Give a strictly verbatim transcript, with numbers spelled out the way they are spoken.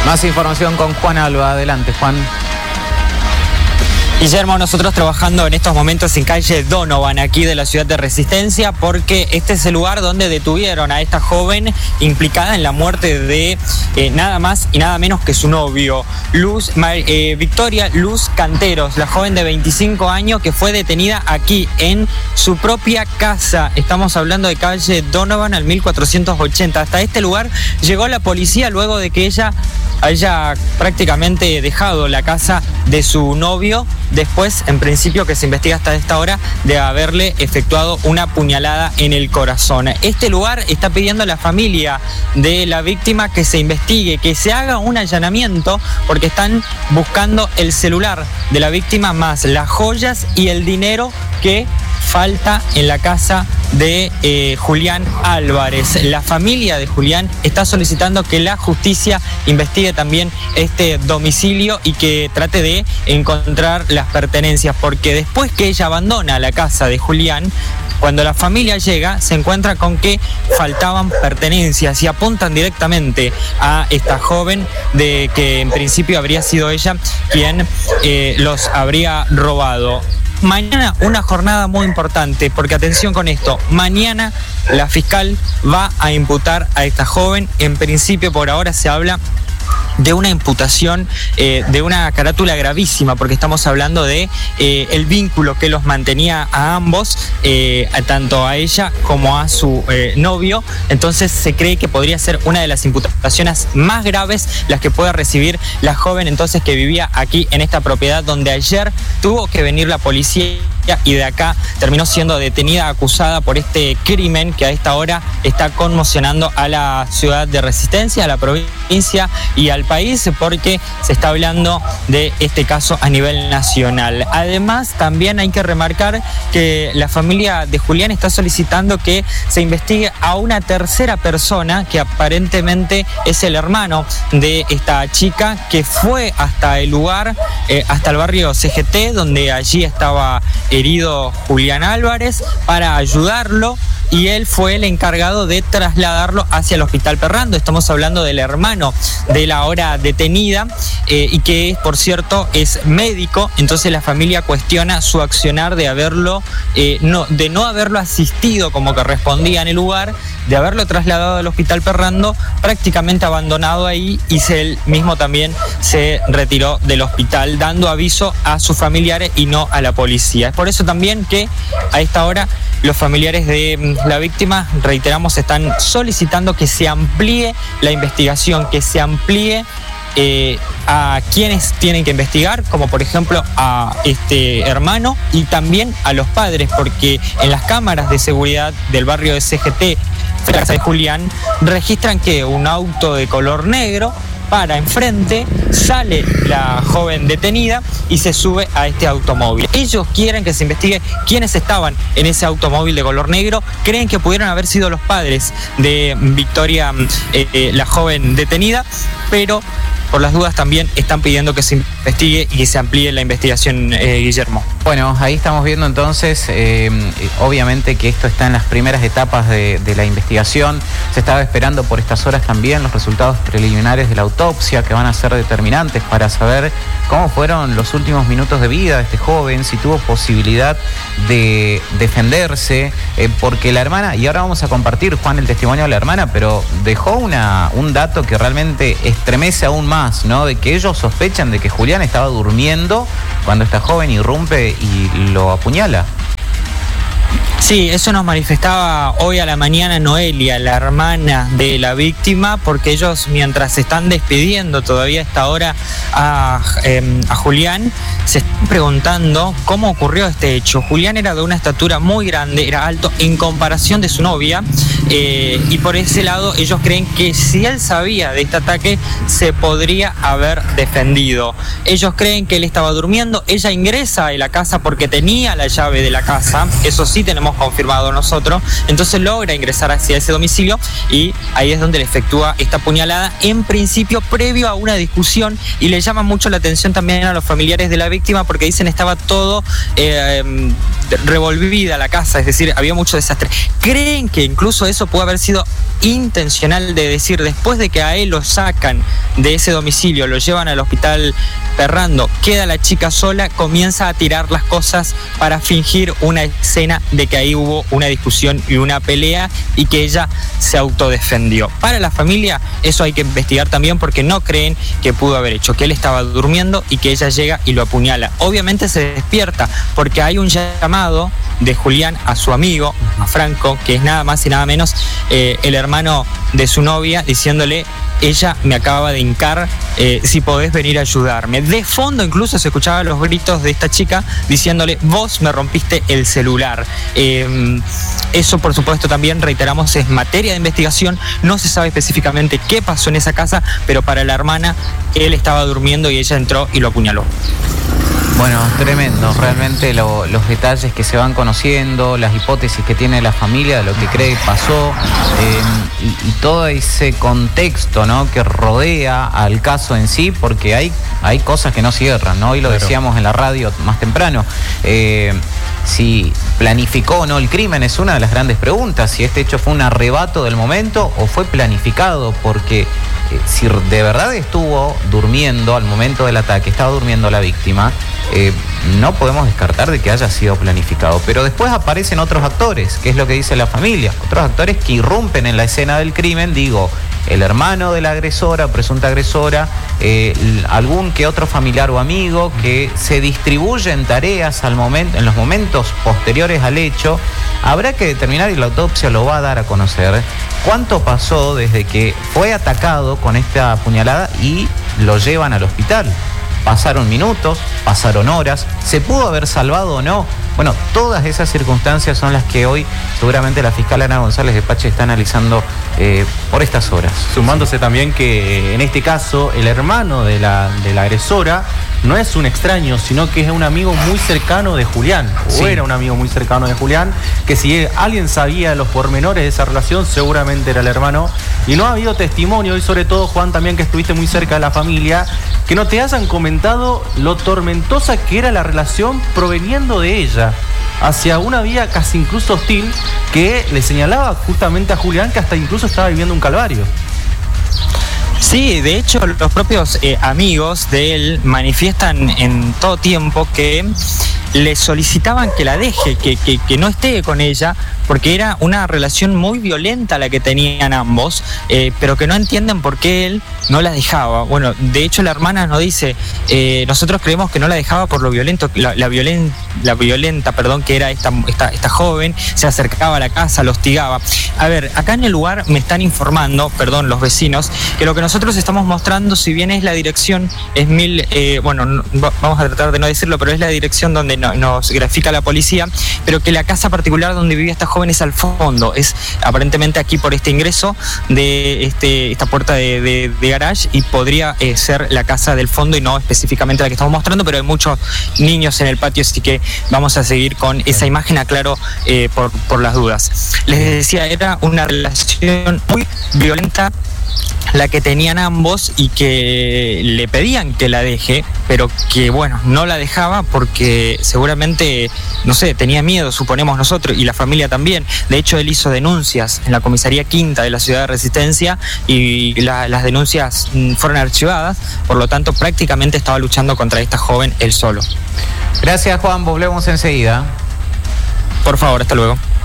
Más información con Juan Alba. Adelante, Juan. Guillermo, nosotros trabajando en estos momentos en calle Donovan, aquí de la ciudad de Resistencia, porque este es el lugar donde detuvieron a esta joven implicada en la muerte de eh, nada más y nada menos que su novio, Luz, eh, Victoria Luz Canteros, la joven de veinticinco años que fue detenida aquí en su propia casa. Estamos hablando de calle Donovan al mil cuatrocientos ochenta. Hasta este lugar llegó la policía luego de que ella haya prácticamente dejado la casa de su novio, después, en principio, que se investiga hasta esta hora, de haberle efectuado una puñalada en el corazón. Este lugar está pidiendo a la familia de la víctima que se investigue, que se haga un allanamiento, porque están buscando el celular de la víctima, más las joyas y el dinero que falta en la casa de eh, Julián Álvarez. La familia de Julián está solicitando que la justicia investigue también este domicilio y que trate de encontrar las pertenencias, porque después que ella abandona la casa de Julián, cuando la familia llega, se encuentra con que faltaban pertenencias y apuntan directamente a esta joven, de que en principio habría sido ella quien eh, los habría robado. Mañana una jornada muy importante, porque atención con esto, mañana la fiscal va a imputar a esta joven. En principio, por ahora se habla de una imputación, eh, de una carátula gravísima, porque estamos hablando de eh, el vínculo que los mantenía a ambos, eh, a tanto a ella como a su eh, novio. Entonces se cree que podría ser una de las imputaciones más graves las que pueda recibir la joven entonces que vivía aquí en esta propiedad, donde ayer tuvo que venir la policía y de acá terminó siendo detenida, acusada por este crimen que a esta hora está conmocionando a la ciudad de Resistencia, a la provincia y al país, porque se está hablando de este caso a nivel nacional. Además, también hay que remarcar que la familia de Julián está solicitando que se investigue a una tercera persona, que aparentemente es el hermano de esta chica, que fue hasta el lugar, eh, hasta el barrio C G T, donde allí estaba herido Julián Álvarez, para ayudarlo, y él fue el encargado de trasladarlo hacia el hospital Perrando. Estamos hablando del hermano de la ahora detenida, eh, y que, por cierto, es médico. Entonces la familia cuestiona su accionar de haberlo, eh, no, de no haberlo asistido como correspondía en el lugar, de haberlo trasladado al hospital Perrando, prácticamente abandonado ahí, y se, él mismo también se retiró del hospital, dando aviso a sus familiares y no a la policía. Es por eso también que a esta hora los familiares de la víctima, reiteramos, están solicitando que se amplíe la investigación, que se amplíe eh, a quienes tienen que investigar, como por ejemplo a este hermano y también a los padres, porque en las cámaras de seguridad del barrio de C G T, casa de Julián, registran que un auto de color negro para enfrente, sale la joven detenida y se sube a este automóvil. Ellos quieren que se investigue quiénes estaban en ese automóvil de color negro. Creen que pudieron haber sido los padres de Victoria, eh, eh, la joven detenida, pero por las dudas también están pidiendo que se investigue y que se amplíe la investigación, eh, Guillermo. Bueno, ahí estamos viendo entonces, eh, obviamente que esto está en las primeras etapas de, de la investigación. Se estaba esperando por estas horas también los resultados preliminares de la autopsia, que van a ser determinantes para saber cómo fueron los últimos minutos de vida de este joven, si tuvo posibilidad de defenderse, eh, porque la hermana, y ahora vamos a compartir, Juan, el testimonio de la hermana, pero dejó una, un dato que realmente estremece aún más, ¿no? De que ellos sospechan de que Julián estaba durmiendo cuando esta joven irrumpe y lo apuñala. Sí, eso nos manifestaba hoy a la mañana Noelia, la hermana de la víctima, porque ellos, mientras se están despidiendo todavía a esta hora a, eh, a Julián, se están preguntando cómo ocurrió este hecho. Julián era de una estatura muy grande, era alto en comparación de su novia, eh, y por ese lado ellos creen que si él sabía de este ataque se podría haber defendido. Ellos creen que él estaba durmiendo, ella ingresa a la casa porque tenía la llave de la casa, eso sí tenemos hemos confirmado nosotros. Entonces logra ingresar hacia ese domicilio y ahí es donde le efectúa esta puñalada, en principio previo a una discusión, y le llama mucho la atención también a los familiares de la víctima porque dicen estaba todo eh, revolvida la casa, es decir, había mucho desastre. Creen que incluso eso puede haber sido intencional, de decir, después de que a él lo sacan de ese domicilio, lo llevan al hospital Ferrando, queda la chica sola, comienza a tirar las cosas para fingir una escena de que ahí hubo una discusión y una pelea y que ella se autodefendió. Para la familia eso hay que investigar también, porque no creen que pudo haber hecho, que él estaba durmiendo y que ella llega y lo apuñala. Obviamente se despierta porque hay un llamado de Julián a su amigo, a Franco, que es nada más y nada menos eh, el hermano de su novia, diciéndole: ella me acaba de hincar, eh, si podés venir a ayudarme. De fondo incluso se escuchaban los gritos de esta chica diciéndole: vos me rompiste el celular. Eh, eso, por supuesto, también reiteramos, es materia de investigación. No se sabe específicamente qué pasó en esa casa, pero para la hermana, él estaba durmiendo y ella entró y lo apuñaló. Bueno, tremendo, realmente lo, los detalles que se van conociendo, las hipótesis que tiene la familia de lo que cree que pasó, eh, y, y todo ese contexto, ¿no?, que rodea al caso en sí, porque hay, hay cosas que no cierran, ¿no? Hoy lo decíamos en la radio más temprano. Eh, si planificó o no el crimen es una de las grandes preguntas, si este hecho fue un arrebato del momento o fue planificado, porque eh, si de verdad estuvo durmiendo al momento del ataque, estaba durmiendo la víctima, eh, no podemos descartar de que haya sido planificado. Pero después aparecen otros actores, que es lo que dice la familia, otros actores que irrumpen en la escena del crimen, digo, el hermano de la agresora, presunta agresora, eh, algún que otro familiar o amigo que se distribuyen tareas al momento, en los momentos posteriores al hecho. Habrá que determinar, y la autopsia lo va a dar a conocer, cuánto pasó desde que fue atacado con esta puñalada y lo llevan al hospital. Pasaron minutos, pasaron horas, ¿se pudo haber salvado o no? Bueno, todas esas circunstancias son las que hoy seguramente la fiscal Ana González de Pache está analizando eh, por estas horas. Sumándose también que en este caso el hermano de la, de la agresora no es un extraño, sino que es un amigo muy cercano de Julián, sí. o era un amigo muy cercano de Julián, que si alguien sabía los pormenores de esa relación, seguramente era el hermano. Y no ha habido testimonio, y sobre todo, Juan, también que estuviste muy cerca de la familia, que no te hayan comentado lo tormentosa que era la relación proveniendo de ella, hacia una vía casi incluso hostil, que le señalaba justamente a Julián que hasta incluso estaba viviendo un calvario. Sí, de hecho los propios eh, amigos de él manifiestan en todo tiempo que le solicitaban que la deje, que, que, que no esté con ella, porque era una relación muy violenta la que tenían ambos, eh, pero que no entienden por qué él no la dejaba. Bueno, de hecho la hermana nos dice, eh, nosotros creemos que no la dejaba por lo violento, la, la, violen, la violenta, perdón, que era esta, esta, esta joven, se acercaba a la casa, la hostigaba. A ver, acá en el lugar me están informando, perdón, los vecinos, que lo que nosotros estamos mostrando, si bien es la dirección, es mil, eh, bueno, no, vamos a tratar de no decirlo, pero es la dirección donde no, nos grafica la policía, pero que la casa particular donde vivía esta joven es al fondo, es aparentemente aquí por este ingreso de este, esta puerta de, de, de garage, y podría eh, ser la casa del fondo y no específicamente la que estamos mostrando, pero hay muchos niños en el patio, así que vamos a seguir con esa imagen, aclaro eh, por, por las dudas. Les decía, era una relación muy violenta la que tenían ambos y que le pedían que la deje, pero que bueno, no la dejaba porque seguramente, no sé, tenía miedo, suponemos nosotros, y la familia también. De hecho, él hizo denuncias en la comisaría quinta de la ciudad de Resistencia y la, las denuncias fueron archivadas, por lo tanto prácticamente estaba luchando contra esta joven él solo. Gracias, Juan, volvemos enseguida. Por favor, hasta luego.